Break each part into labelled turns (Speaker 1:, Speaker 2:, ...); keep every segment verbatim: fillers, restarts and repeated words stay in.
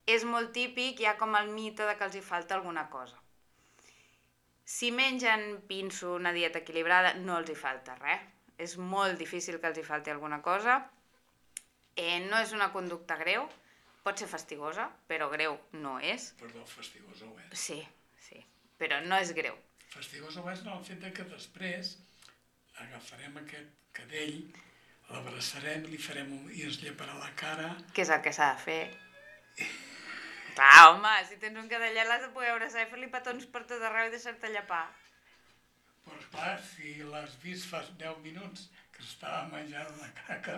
Speaker 1: és molt típic, hi ha com el mite de que els hi falta alguna cosa. Si mengen pinso, una dieta equilibrada, no els hi falta res. És molt difícil que els hi falti alguna cosa. Eh, no és una conducta greu, pot ser fastigosa, però greu no és.
Speaker 2: Perdó, fastigosa ho és.
Speaker 1: Sí, sí, però no és greu.
Speaker 2: Fastigosa ho és en el fet que després agafarem aquest cadell, l'abraçarem, li farem un... i ens lleparà la cara...
Speaker 1: Què és el que s'ha de fer? Clar, home, si tens un cadellet l'has de poder abraçar i fer-li petons per tot arreu i deixar-te llepar.
Speaker 2: Però esclar, si l'has vist fa deu minuts que estava menjant una caca,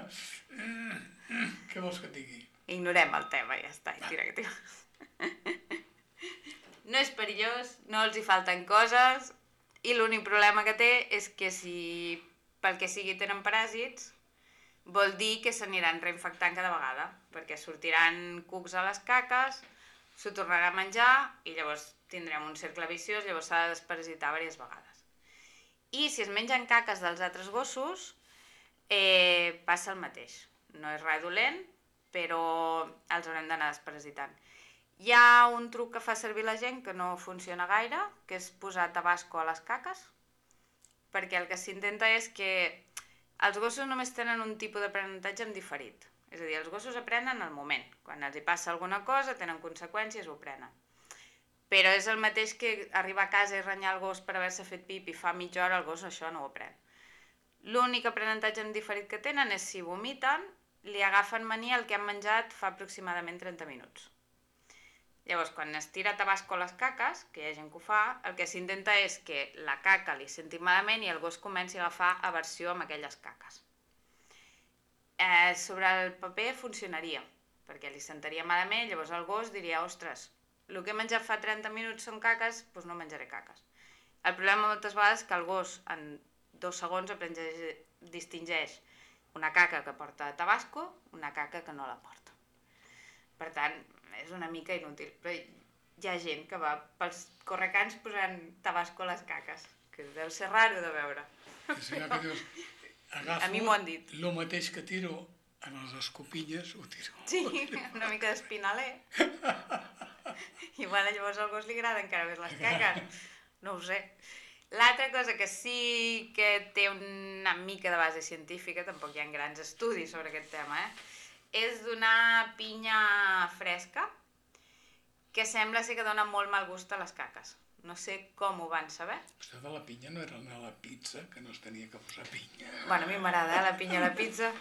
Speaker 2: què vols que et digui?
Speaker 1: Ignorem el tema, ja està, tira que tira. No és perillós, no els hi falten coses, i l'únic problema que té és que si pel que sigui tenen paràsits, vol dir que s'aniran reinfectant cada vegada, perquè sortiran cucs a les caques, s'ho tornarà a menjar i llavors tindrem un cercle viciós, llavors s'ha de desparasitar diverses vegades. I si es mengen caques dels altres gossos, eh, passa el mateix. No és res dolent, però els haurem d'anar desparasitant. Hi ha un truc que fa servir la gent que no funciona gaire, que és posar tabasco a les caques, perquè el que s'intenta és que els gossos només tenen un tipus d'aprenentatge en diferit. És a dir, els gossos aprenen al moment. Quan els hi passa alguna cosa, tenen conseqüències, ho aprenen. Però és el mateix que arribar a casa i renyar el gos per haver-se fet pipi fa mitja hora, el gos això no ho aprèn. L'únic aprenentatge en diferit que tenen és si vomiten, li agafen mania el que han menjat fa aproximadament trenta minuts. Llavors, quan es tira tabasco a les caques, que hi ha gent que ho fa, el que s'intenta és que la caca li senti malament i el gos comenci a agafar aversió amb aquelles caques. Eh, sobre el paper funcionaria, perquè li sentaria malament, llavors el gos diria, ostres, el que he menjat fa trenta minuts són caques, doncs no menjaré caques. El problema moltes vegades és que el gos en dos segons distingeix una caca que porta tabasco, una caca que no la porta. Per tant, és una mica inútil, però hi ha gent que va pels correcans posant tabasco a les caques, que deu ser raro de veure.
Speaker 2: És allò que dius, agafo
Speaker 1: a mi m'ho han dit.
Speaker 2: El mateix que tiro en les escopilles, ho tiro.
Speaker 1: Sí, una mica d'espinaler. Igual llavors al gos li agrada encara més les caques. No ho sé. L'altra cosa que sí que té una mica de base científica, tampoc hi ha grans estudis sobre aquest tema, eh? És donar pinya fresca, que sembla ser que dona molt mal gust a les caques. No sé com ho van saber.
Speaker 2: Això de la pinya no era anar a la pizza, que no es tenia que posar pinya.
Speaker 1: Bueno, a mi m'agrada, eh, la pinya a la pizza.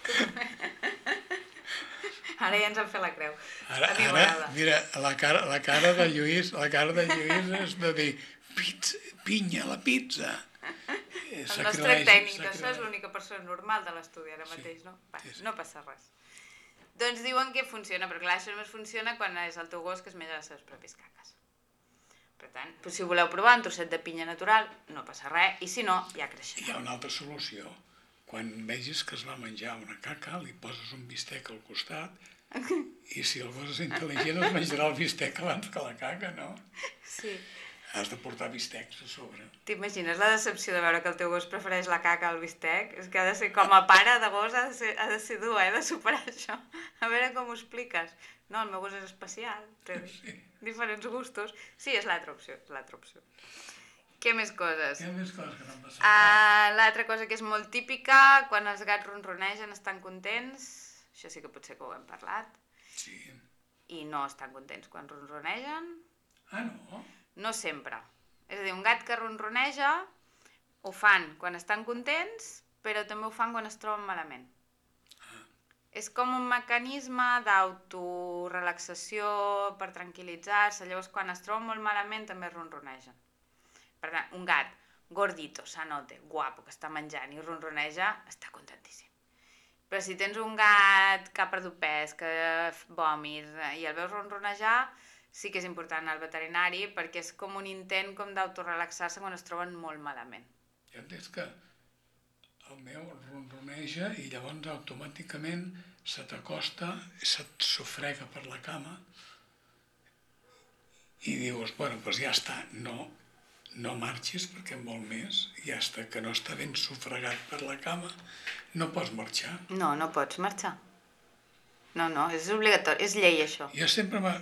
Speaker 1: Ara ja ens han fet la creu.
Speaker 2: Ara,
Speaker 1: a mi
Speaker 2: ara mira, la cara, la cara de Lluís, la cara de Lluís és de dir pizza, pinya a la pizza.
Speaker 1: El nostre tècnic d'això és l'única persona normal de l'estudi ara mateix, no? Va, no passa res. Doncs diuen que funciona, però clar, això només funciona quan és el teu gos que es menja les seves pròpies caques. Per tant, si voleu provar un trosset de pinya natural, no passa res, i si no, ja creixerà.
Speaker 2: Hi ha una altra solució. Quan vegis que es va menjar una caca, li poses un bistec al costat, i si el gos és intel·ligent es menjarà el bistec abans que la caca, no?
Speaker 1: Sí.
Speaker 2: Has de portar bistecs a sobre.
Speaker 1: T'imagines la decepció de veure que el teu gos prefereix la caca al bistec? És que ha de ser, com a pare de gos, ha de ser, ha de ser dur, eh, de superar això. A veure com ho expliques. No, el meu gos és especial, té sí. diferents gustos. Sí, és l'altra opció, és l'altra opció. Què més coses?
Speaker 2: Què més coses que t'han passat?
Speaker 1: Uh, L'altra cosa que és molt típica, quan els gats ronronegen estan contents, això sí que potser que ho hem parlat,
Speaker 2: sí.
Speaker 1: I no estan contents quan ronronegen.
Speaker 2: Ah, no?
Speaker 1: No sempre. És a dir, un gat que ronroneja ho fan quan estan contents, però també ho fan quan es troben malament. Ah. És com un mecanisme d'autorelaxació per tranquil·litzar-se. Llavors, quan es troben molt malament, també ronronegen. Per tant, un gat gordito, sanote, guapo, que està menjant i ronroneja, està contentíssim. Però si tens un gat que ha perdut pes, que vòmit, i el veus ronronejar, sí que és important al veterinari perquè és com un intent com d'autorelaxar-se quan es troben molt malament.
Speaker 2: Ja entens que el meu ronroneja i llavors automàticament se t'acosta, se't sofrega per la cama i dius, bueno, doncs ja està, no, no marxis perquè en vol més, ja està, que no està ben sofregat per la cama, no pots marxar.
Speaker 1: No, no pots marxar. No, no, és obligatori, és llei això.
Speaker 2: Jo sempre